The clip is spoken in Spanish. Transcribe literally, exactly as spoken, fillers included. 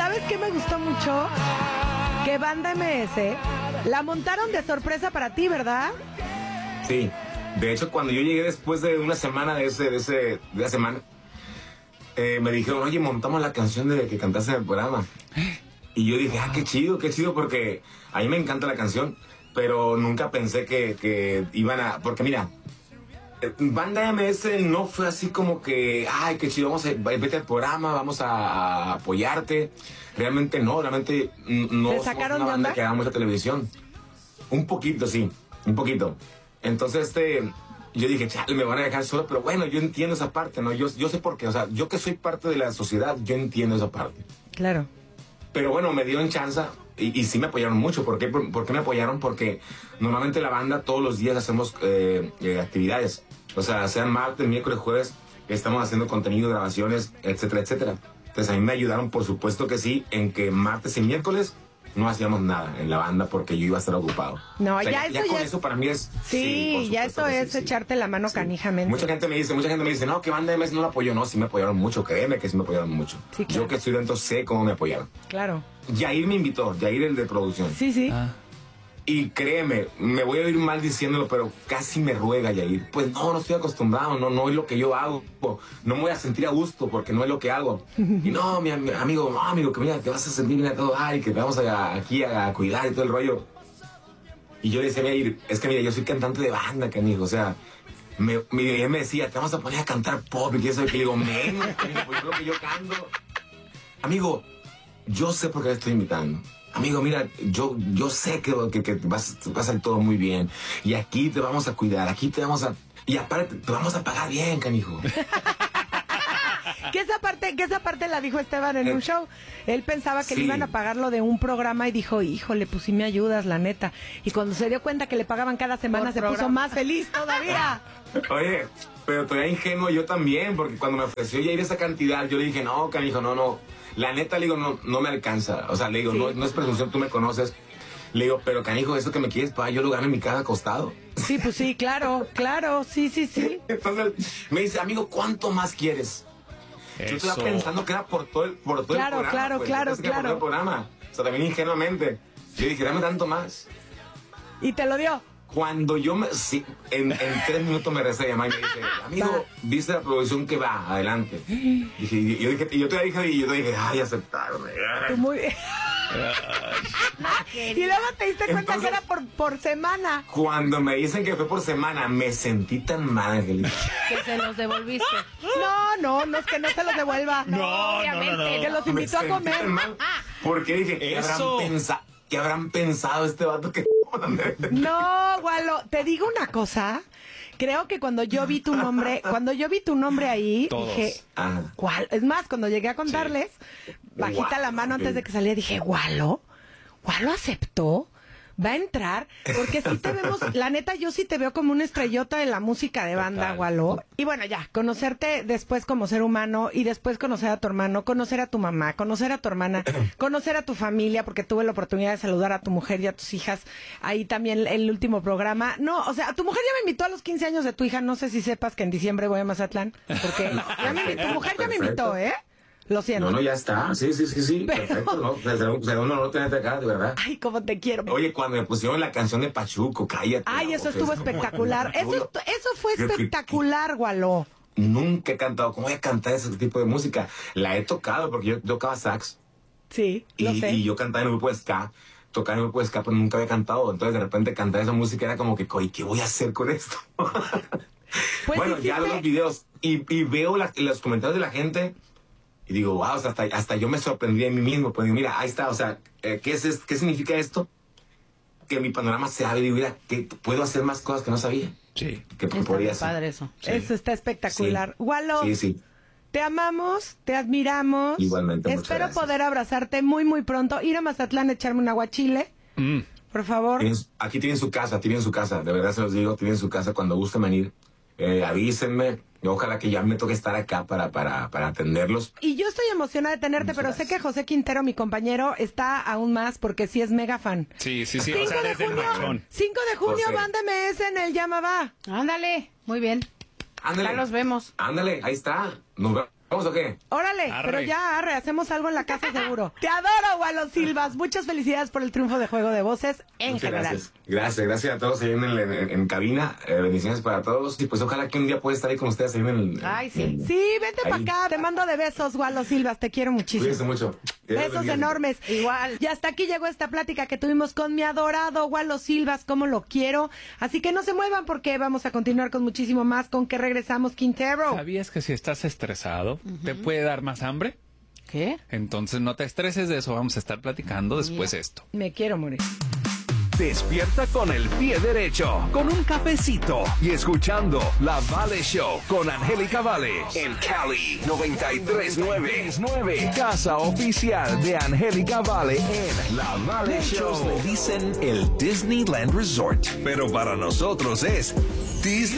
¿sabes qué me gustó mucho? Que Banda M S la montaron de sorpresa para ti, ¿verdad? Sí, de hecho cuando yo llegué después de una semana de ese, de ese, de esa semana, eh, me dijeron, oye, montamos la canción de que cantaste en el programa. Y yo dije, ah, qué chido, qué chido, porque a mí me encanta la canción, pero nunca pensé que, que iban a, porque mira, Banda M S no fue así como que, ay, qué chido, vamos a, vete al programa, vamos a, a apoyarte. Realmente no, realmente no ¿te sacaron somos una de banda onda? que haga mucha televisión. Un poquito, sí, un poquito. Entonces, este, yo dije, chale, me van a dejar solo, pero bueno, yo entiendo esa parte, ¿no? Yo, yo sé por qué, o sea, yo que soy parte de la sociedad, yo entiendo esa parte. Claro. Pero bueno, me dieron chance y, y sí me apoyaron mucho. ¿Por qué? ¿Por, por qué me apoyaron? Porque normalmente la banda todos los días hacemos eh, eh, actividades. O sea, sean martes, miércoles, jueves, estamos haciendo contenido, grabaciones, etcétera, etcétera. Entonces a mí me ayudaron, por supuesto que sí, en que martes y miércoles no hacíamos nada en la banda porque yo iba a estar ocupado. No, o sea, ya, ya, eso ya con ya eso es... para mí es... Sí, sí ya eso que es sí, sí. echarte la mano Sí. canijamente. Mucha gente me dice, mucha gente me dice, no, que Banda M S no la apoyó. No, sí me apoyaron mucho, créeme que sí me apoyaron mucho. Sí, claro. Yo que estoy dentro sé cómo me apoyaron. Claro. Yair me invitó, Yair el de producción. Sí, sí. Ah. Y créeme, me voy a oír mal diciéndolo, pero casi me ruega Yair. Pues no, no estoy acostumbrado, no, no es lo que yo hago. No me voy a sentir a gusto porque no es lo que hago. Y no, mi, mi amigo, no, amigo, que mira, te vas a sentir bien a todo dar y que te vamos a, aquí a, a cuidar y todo el rollo. Y yo le decía a Yair, es que mira, yo soy cantante de banda, canijo, o sea, me, mi, él me decía, te vamos a poner a cantar pop y eso, y que le digo, menos, canijo, pues es lo que yo canto. Amigo, yo sé por qué te estoy invitando. Amigo, mira, yo, yo sé que, que, que vas, va a salir todo muy bien. Y aquí te vamos a cuidar, aquí te vamos a... Y aparte, te vamos a pagar bien, canijo. Que esa parte, que esa parte la dijo Esteban en Eh, un show. Él pensaba que sí. le iban a pagarlo de un programa y dijo, híjole, pues sí me ayudas, la neta. Y cuando se dio cuenta que le pagaban cada semana, Por se programa. puso más feliz todavía. Oye, pero todavía ingenuo yo también, porque cuando me ofreció ya ir esa cantidad, yo le dije, no, canijo, no, no. La neta, le digo, no, no me alcanza. O sea, le digo, Sí. no, no es presunción, tú me conoces. Le digo, pero canijo, eso que me quieres pagar, yo lo gano en mi casa acostado. Sí, pues sí, claro, claro, sí, sí, sí. Entonces, me dice, amigo, ¿cuánto más quieres? Yo estaba Eso. pensando que era por todo el, por todo Claro, el programa. claro, pues. claro, Yo pensé que era por claro. todo el programa. O sea, también ingenuamente. Yo dije, dame tanto más. Y te lo dio. Cuando yo me... Sí, en, en tres minutos me recé llamar y me dice, amigo, dice la producción que va, adelante. Dije, y yo dije, y yo te dije, y yo te dije, ay, aceptaron. Tú muy... Y luego te diste cuenta Entonces- que era por, por semana. Cuando me dicen que fue por semana, me sentí tan mal, Angelita. Que se los devolviste. No, no, no es que no se los devuelva. No, no, obviamente, no, no. Que los Me invitó a sentí comer. tan mal, porque dije, ¿qué habrán, Eso. pensa- ¿qué habrán pensado este vato que... No, Gualo, te digo una cosa. Creo que cuando yo vi tu nombre, cuando yo vi tu nombre ahí, Todos. dije, Ajá. ¿cuál? Es más, cuando llegué a contarles, bajita Gualo, la mano antes ok. de que saliera, dije, Gualo, Gualo aceptó, va a entrar, porque sí te vemos, la neta, yo sí te veo como una estrellota de la música de banda, Total. Gualo. Y bueno, ya, conocerte después como ser humano y después conocer a tu hermano, conocer a tu mamá, conocer a tu hermana, conocer a tu familia, porque tuve la oportunidad de saludar a tu mujer y a tus hijas ahí también el último programa. No, o sea, tu mujer ya me invitó a los quince años de tu hija, no sé si sepas que en diciembre voy a Mazatlán, porque ya me invitó, tu mujer ya me invitó, ¿eh? Lo siento. No, no, ya está. Sí, sí, sí, sí. Pero- Perfecto. No, será un será un honor tenerte acá, de verdad. Ay, cómo te quiero. Oye, cuando me pusieron la canción de Pachuco, cállate. Ay, la eso boca, estuvo es- espectacular. Eso, estu- eso fue Qué- qué- espectacular, Gualo. Nunca he cantado. ¿Cómo voy a cantar ese tipo de música? La he tocado porque yo tocaba sax. Sí, lo Y, sé. y yo cantaba en el grupo de ska. Tocaba en el grupo de ska, pero nunca había cantado. Entonces, de repente, cantar esa música era como que, "Coy, ¿qué voy a hacer con esto?" Pues bueno, ya hiciste- veo los videos y, y veo la- los comentarios de la gente y digo, wow, o sea, hasta, hasta yo me sorprendí de mí mismo. Pues digo, mira, ahí está, o sea, eh, ¿qué, es, es- ¿qué significa esto? Que mi panorama se abre y digo, mira, que puedo hacer más cosas que no sabía Sí. que Está podría muy hacer. padre eso. Sí. Eso está espectacular. Sí. Gualo, Sí, sí. te amamos, te admiramos. Igualmente, muchas Espero gracias. poder abrazarte muy, muy pronto. Ir a Mazatlán a echarme un aguachile, Mm. por favor. Tienen- aquí tienen su casa, tienen su casa, de verdad se los digo, tienen su casa cuando gusten venir. Eh, avísenme, y ojalá que ya me toque estar acá para, para, para atenderlos. Y yo estoy emocionada de tenerte, Muchas pero sé gracias. que José Quintero, mi compañero, está aún más porque sí es mega fan. Sí, sí, sí. O cinco sea, de desde el junio, machón. cinco de junio, José. Banda M S en el Llama Va. Ándale, muy bien. Ándale. Ya los vemos. Ándale, ahí está. Nos vemos ¿Vamos o qué? Órale, Arre. pero ya, arre, hacemos algo en la casa seguro. Te adoro, Walo Silvas. Muchas felicidades por el triunfo de Juego de Voces en Muchas general. Gracias. Gracias, gracias a todos ahí en, el, en, en cabina. Eh, bendiciones para todos. Y pues ojalá que un día pueda estar ahí con ustedes ahí en el... Ay, sí. Sí, vente para acá. Te mando de besos, Walo Silvas. Te quiero muchísimo. Cuídense mucho. Besos enormes. Igual. Y hasta aquí llegó esta plática que tuvimos con mi adorado Walo Silvas, como lo quiero. Así que no se muevan porque vamos a continuar con muchísimo más. ¿Con qué regresamos, Quintero? ¿Sabías que si estás estresado, uh-huh. te puede dar más hambre? ¿Qué? Entonces no te estreses de eso, vamos a estar platicando después de esto. Me quiero morir. Despierta con el pie derecho, con un cafecito y escuchando La Vale Show con Angélica Vale en Cali noventa y tres punto nueve. Casa oficial de Angélica Vale en La Vale Show. Muchos le dicen el Disneyland Resort, pero para nosotros es Disney